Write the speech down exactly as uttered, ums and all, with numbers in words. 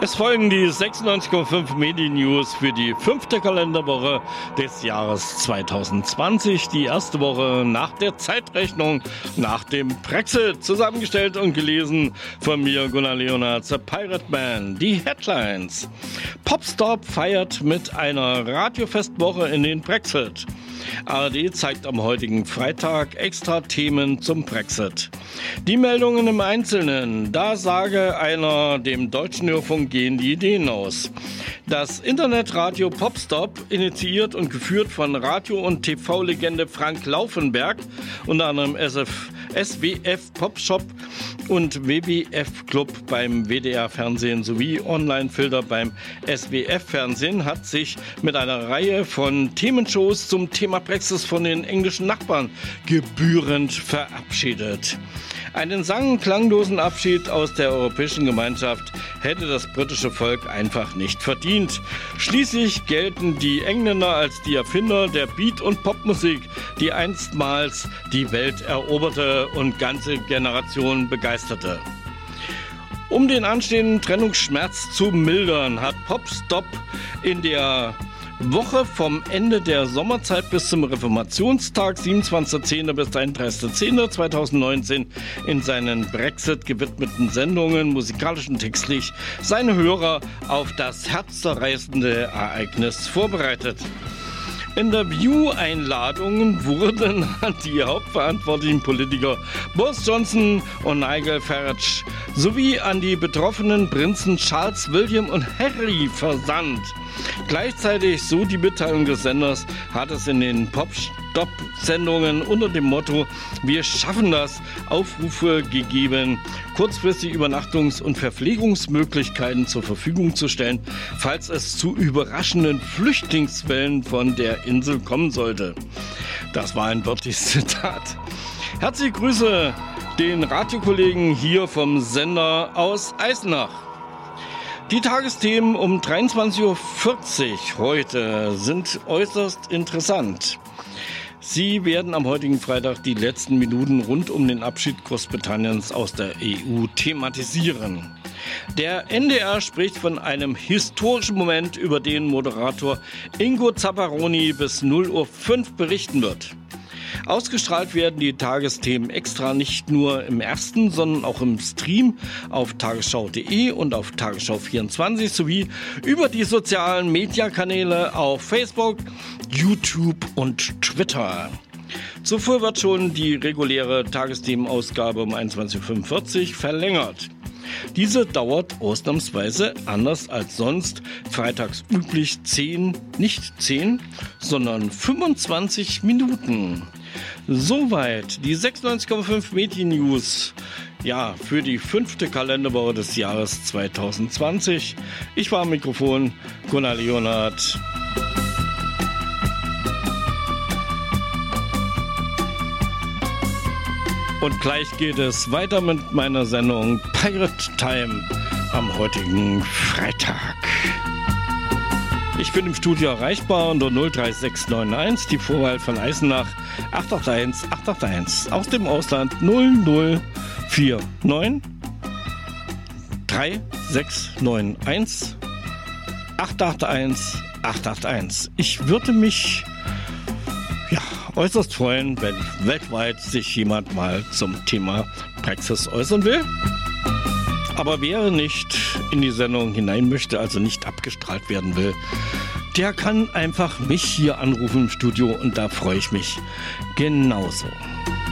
Es folgen die sechsundneunzig Komma fünf Medien-News für die fünfte Kalenderwoche des Jahres zwanzig zwanzig. Die erste Woche nach der Zeitrechnung, nach dem Brexit. Zusammengestellt und gelesen von mir, Gunnar Leonhardt, The Pirate Man. Die Headlines. Popstop feiert mit einer Radiofestwoche in den Brexit. A R D zeigt am heutigen Freitag extra Themen zum Brexit. Die Meldungen im Einzelnen. Da sage einer, dem Deutschen Hörfunk gehen die Ideen aus. Das Internetradio Popstop, initiiert und geführt von Radio- und T V-Legende Frank Laufenberg, unter anderem S F, S W F Popshop und W W F Club beim W D R Fernsehen sowie Online-Filter beim S W F Fernsehen, hat sich mit einer Reihe von Themenshows zum Thema Brexit von den englischen Nachbarn gebührend verabschiedet. Einen sang- klanglosen Abschied aus der Europäischen Gemeinschaft hätte das britische Volk einfach nicht verdient. Schließlich gelten die Engländer als die Erfinder der Beat- und Popmusik, die einstmals die Welt eroberte und ganze Generationen begeisterte. Um den anstehenden Trennungsschmerz zu mildern, hat Popstop in der Woche vom Ende der Sommerzeit bis zum Reformationstag, siebenundzwanzigster zehnter bis einunddreißigster zehnter zweitausendneunzehn, in seinen Brexit gewidmeten Sendungen, musikalisch und textlich, seine Hörer auf das herzzerreißende Ereignis vorbereitet. Interview-Einladungen wurden an die hauptverantwortlichen Politiker Boris Johnson und Nigel Farage sowie an die betroffenen Prinzen Charles, William und Harry versandt. Gleichzeitig, so die Mitteilung des Senders, hat es in den Popstop-Sendungen unter dem Motto "Wir schaffen das" Aufrufe gegeben, kurzfristig Übernachtungs- und Verpflegungsmöglichkeiten zur Verfügung zu stellen, falls es zu überraschenden Flüchtlingswellen von der Insel kommen sollte. Das war ein wörtliches Zitat. Herzliche Grüße den Radiokollegen hier vom Sender aus Eisenach. Die Tagesthemen um dreiundzwanzig Uhr vierzig heute sind äußerst interessant. Sie werden am heutigen Freitag die letzten Minuten rund um den Abschied Großbritanniens aus der E U thematisieren. Der N D R spricht von einem historischen Moment, über den Moderator Ingo Zapparoni bis null Uhr fünf berichten wird. Ausgestrahlt werden die Tagesthemen extra nicht nur im ersten, sondern auch im Stream auf tagesschau punkt de und auf Tagesschau vierundzwanzig sowie über die sozialen Mediakanäle auf Facebook, YouTube und Twitter. Zuvor wird schon die reguläre Tagesthemenausgabe um einundzwanzig Uhr fünfundvierzig verlängert. Diese dauert ausnahmsweise anders als sonst freitags üblich zehn, nicht zehn, sondern fünfundzwanzig Minuten. Soweit die sechsundneunzig Komma fünf Medien-News, ja, für die fünfte Kalenderwoche des Jahres zwanzig zwanzig. Ich war am Mikrofon, Gunnar Leonhardt. Und gleich geht es weiter mit meiner Sendung Pirate Time am heutigen Freitag. Ich bin im Studio erreichbar unter null drei sechs neun eins, die Vorwahl von Eisenach acht acht eins acht acht eins. Aus dem Ausland null null vier neun drei sechs neun eins acht acht eins acht acht eins. Ich würde mich ja, äußerst freuen, wenn weltweit sich jemand mal zum Thema Brexit äußern will. Aber wer nicht in die Sendung hinein möchte, also nicht abgestrahlt werden will, der kann einfach mich hier anrufen im Studio und da freue ich mich genauso.